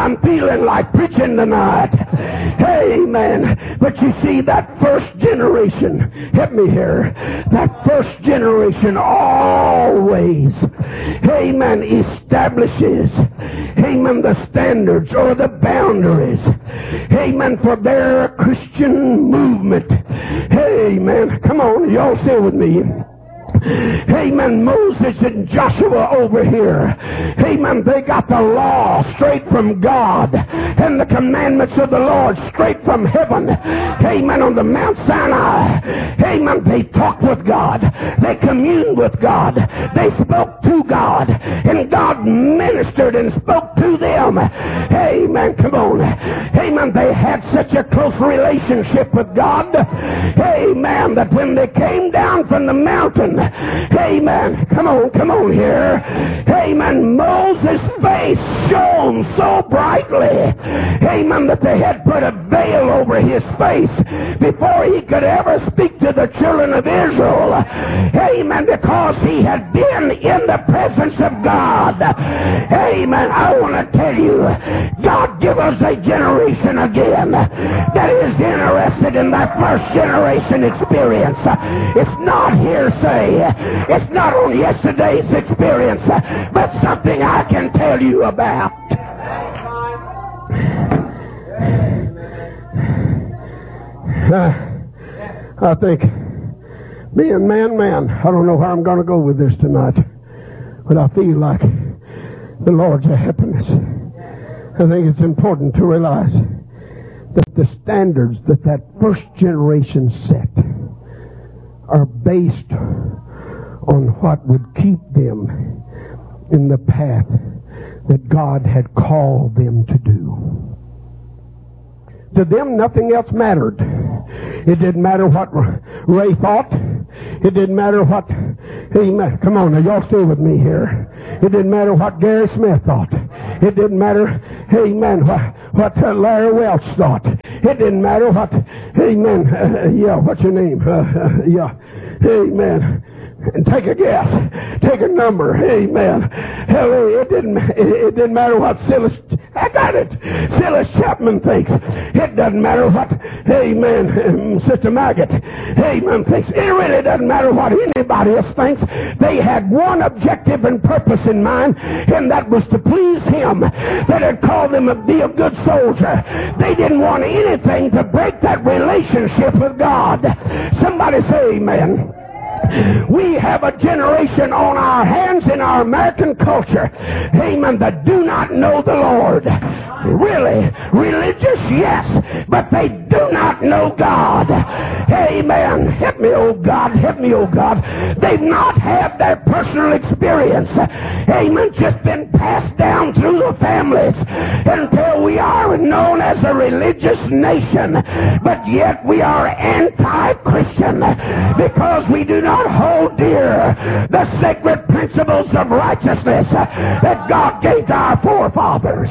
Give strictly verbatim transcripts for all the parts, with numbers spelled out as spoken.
I'm feeling like preaching tonight. Amen. But you see, that first generation, help me here, that first generation always, amen, establishes, amen, the standards or the boundaries, amen, for their Christian movement. Amen. Come on, y'all stay with me. Amen. Moses and Joshua over here. Amen. They got the law straight from God and the commandments of the Lord straight from heaven. Amen. On the Mount Sinai. Amen. They talked with God. They communed with God. They spoke to God. And God ministered and spoke to them. Amen. Come on. Amen. They had such a close relationship with God. Amen. That when they came down from the mountain, amen, come on, come on here, amen, Moses' face shone so brightly, amen, that they had put a veil over his face before he could ever speak to the children of Israel, amen, because he had been in the presence of God. Amen. I want to tell you, God give us a generation again that is interested in that first generation experience. It's not hearsay. It's not on yesterday's experience, but something I can tell you about. Uh, I think, being man, man, I don't know where I'm going to go with this tonight, but I feel like the Lord's a happiness. I think it's important to realize that the standards that that first generation set are based on what would keep them in the path that God had called them to do. To them, nothing else mattered. It didn't matter what Ray thought. It didn't matter what... Amen. Come on now, y'all stay with me here. It didn't matter what Gary Smith thought. It didn't matter, amen, what, what uh, Larry Welch thought. It didn't matter what, amen, uh, yeah, what's your name? Uh, uh, yeah, amen. And take a guess. Take a number. Amen. Hell, it didn't, it, it didn't matter what Silas, I got it, Silas Chapman thinks. It doesn't matter what, amen, Sister Maggot, amen, thinks. It really doesn't matter what anybody else thinks. They had one objective and purpose in mind, and that was to please Him that had called them to be a good soldier. They didn't want anything to break that relationship with God. Somebody say amen. We have a generation on our hands in our American culture, amen, that do not know the Lord. Really, religious, yes, but they do not know God. Amen. Help me, oh God, help me, oh God. They've not had their personal experience, amen, just been passed down through the families until we are known as a religious nation, but yet we are anti-Christian because we do not hold dear the sacred principles of righteousness that God gave to our forefathers.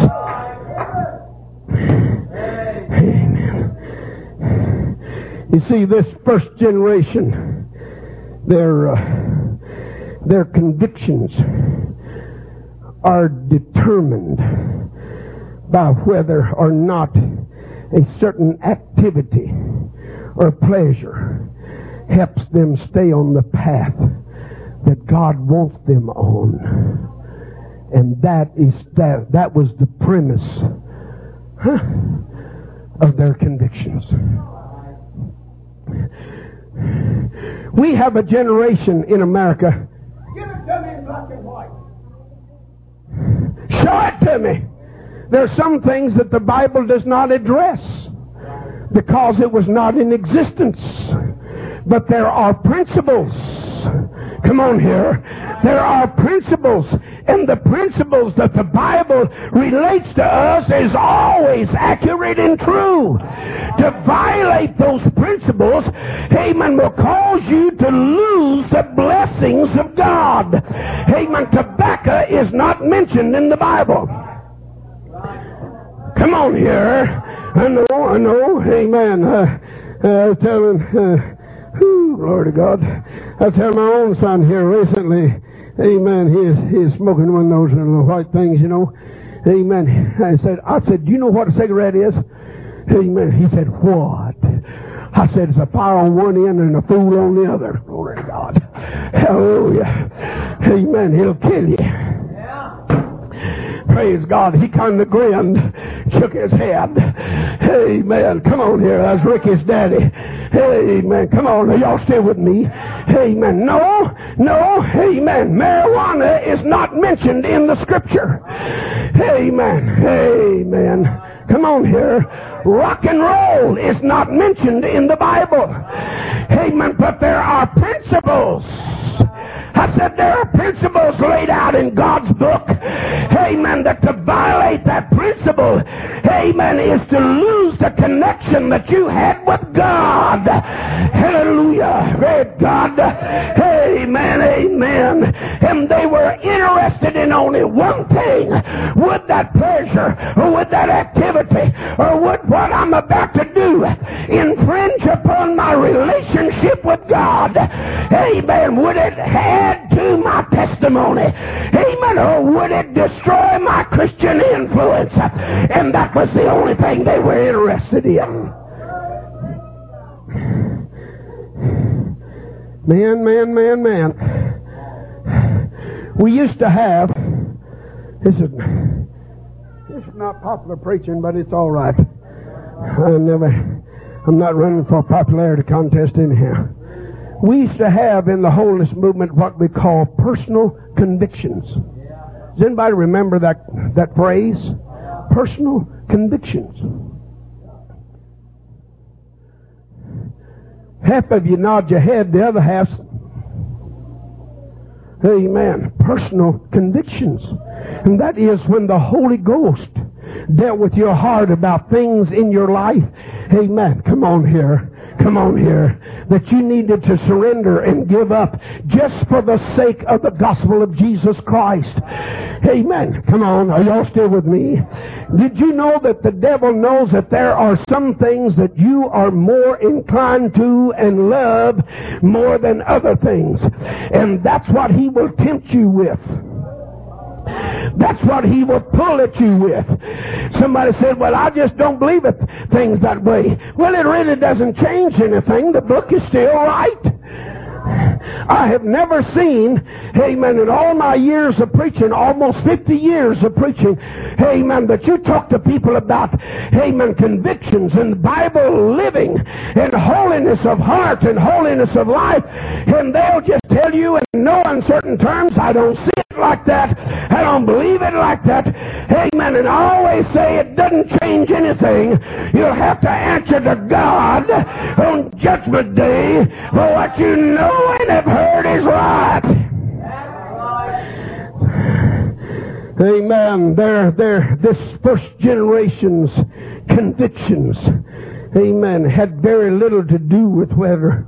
Amen. You see, this first generation, their uh, their convictions are determined by whether or not a certain activity or pleasure helps them stay on the path that God wants them on. And that is that that was the premise huh, of their convictions. We have a generation in America. Give it to me in black and white. Show it to me. There are some things that the Bible does not address because it was not in existence. But there are principles. Come on here. There are principles. And the principles that the Bible relates to us is always accurate and true. To violate those principles, amen, will cause you to lose the blessings of God. Amen. Tobacco is not mentioned in the Bible. Come on here. I know, I know. Amen. Uh, uh, I was telling... Uh, Whew, glory to God. I tell my own son here recently, amen, he is, he is smoking one of those little white things, you know. Amen. I said, I said, do you know what a cigarette is? Amen. He said, what? I said, it's a fire on one end and a fool on the other. Glory to God. Hallelujah. Amen. He'll kill you. Yeah. Praise God. He kind of grinned, shook his head. Amen. Come on here. That's Ricky's daddy. Amen. Come on. Are y'all still with me? Amen. No, no. Amen. Marijuana is not mentioned in the scripture. Amen. Amen. Come on here. Rock and roll is not mentioned in the Bible. Amen. But there are principles. I said there are principles laid out in God's book. Amen. That to violate that principle, amen, is to lose the connection that you had with God. Hallelujah. Great God. Amen. Amen. And they were interested in only one thing. Would that pleasure or would that activity or would what I'm about to do infringe upon my relationship with God? Amen. Would it add to my testimony? Amen. Or would it destroy my Christian influence? And that was the only thing they were interested in. Man, man, man, man. We used to have, this is, this is not popular preaching, but it's all right. I never, I'm not running for a popularity contest anyhow. We used to have in the holiness movement what we call personal convictions. Does anybody remember that, that phrase? Personal convictions. Half of you nod your head, the other half, amen, personal convictions. And that is when the Holy Ghost dealt with your heart about things in your life. Amen. Come on here. Come on here. That you needed to surrender and give up just for the sake of the gospel of Jesus Christ. Amen. Come on. Are y'all still with me? Did you know that the devil knows that there are some things that you are more inclined to and love more than other things? And that's what he will tempt you with. That's what he will pull at you with. Somebody said, well, I just don't believe it, things that way. Well, it really doesn't change anything. The book is still right. I have never seen, amen, in all my years of preaching, almost fifty years of preaching, amen, that you talk to people about, amen, convictions and Bible living and holiness of heart and holiness of life, and they'll just tell you in no uncertain terms, I don't see it like that, I don't believe it like that, amen, and I always say it doesn't change anything. You'll have to answer to God on Judgment Day for what you know and have heard is right. Amen. They're, they're, this first generation's convictions, amen, had very little to do with whether,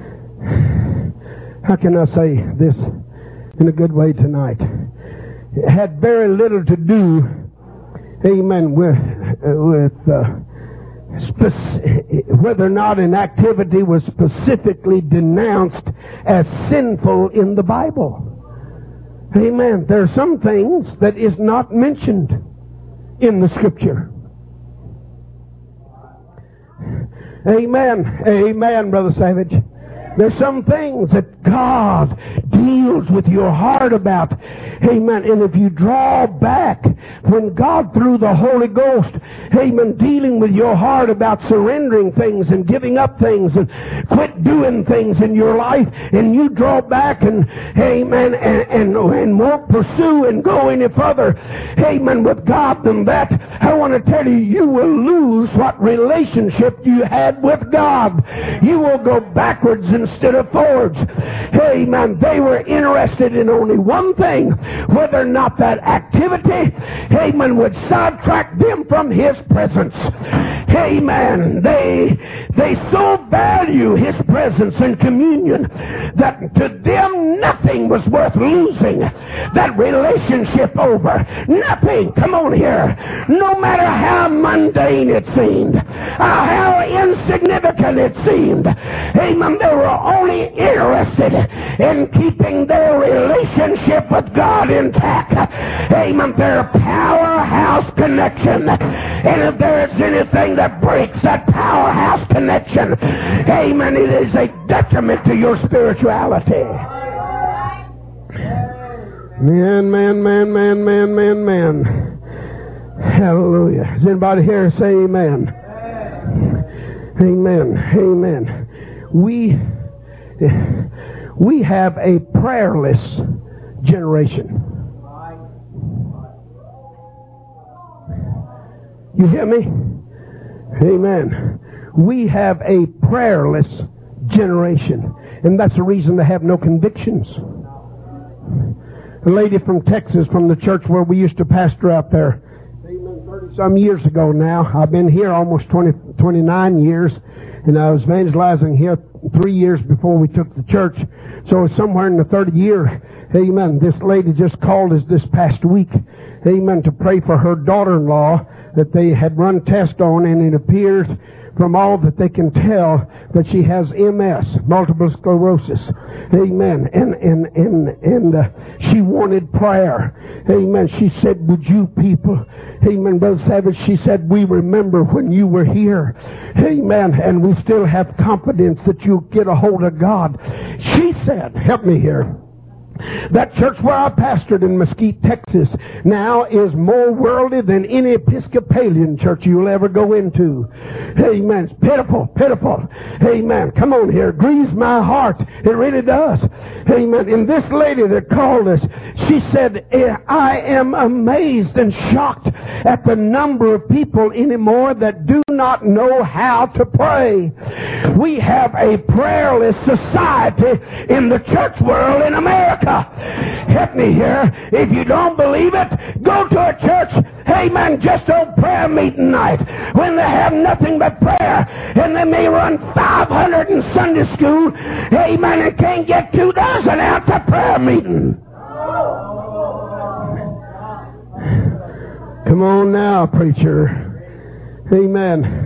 how can I say this in a good way tonight? It had very little to do, amen, with, uh, with uh, Spec- whether or not an activity was specifically denounced as sinful in the Bible. Amen. There are some things that is not mentioned in the scripture. Amen. Amen, Brother Savage. There's some things that God deals with your heart about. Amen. And if you draw back when God through the Holy Ghost, amen, dealing with your heart about surrendering things and giving up things and quit doing things in your life, and you draw back and, amen, and, and, and won't pursue and go any further, amen, with God than that, I want to tell you, you will lose what relationship you had with God. You will go backwards instead of forwards. Amen. They were interested in only one thing, whether or not that activity, amen, would sidetrack them from His presence. Amen. They, they so value His presence and communion that to them nothing was worth losing that relationship over. Nothing. Come on here. No matter how mundane it seemed, how insignificant it seemed, amen, they were only interested in keeping their relationship with God intact. Amen. Their powerhouse powerhouse connection. And if there is anything that breaks that powerhouse connection, amen, it is a detriment to your spirituality. Man, man, man, man, man, man, man. Hallelujah. Does anybody here say amen? Amen. Amen. We, we have a prayerless generation. You hear me? Amen. We have a prayerless generation. And that's the reason they have no convictions. A lady from Texas, from the church where we used to pastor out there, thirty some years ago now. I've been here almost twenty, twenty-nine years, and I was evangelizing here three years before we took the church. So somewhere in the third year, amen, this lady just called us this past week, amen, to pray for her daughter-in-law that they had run tests on, and it appears from all that they can tell that she has M S, multiple sclerosis. Amen. And and and and uh, she wanted prayer. Amen. She said, "Would you people?" Amen. Brother Savage, she said, "We remember when you were here." Amen. And we still have confidence that you'll get a hold of God. She said, help me here, that church where I pastored in Mesquite, Texas, now is more worldly than any Episcopalian church you'll ever go into. Amen. It's pitiful, pitiful. Amen. Come on here. It grieves my heart. It really does. Amen. And this lady that called us, she said, "I am amazed and shocked at the number of people anymore that do not know how to pray." We have a prayerless society in the church world in America. Help me here. If you don't believe it, go to a church, amen, just on prayer meeting night, when they have nothing but prayer, and they may run five hundred in Sunday school, amen, and can't get two dozen out to prayer meeting. Come on now, preacher. Amen.